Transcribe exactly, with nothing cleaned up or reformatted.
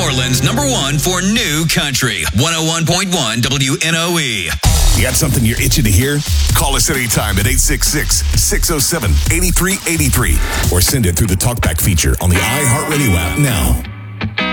Portland's number one for new country. one oh one point one W N O E. You got something you're itching to hear? Call us anytime at eight six six, six oh seven, eight three eight three or send it through the TalkBack feature on the iHeartRadio app now.